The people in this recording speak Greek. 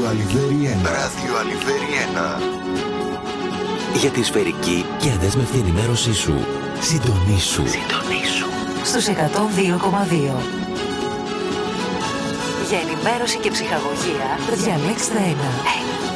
Ράδιο Αλιβέρι 1. Ράδιο Αλιβέρι 1. Για τη σφαιρική και αδέσμευτη ενημέρωσή σου. Συντονίσου. Στους 102,2. Για ενημέρωση και ψυχαγωγία, διαλέξτε ένα.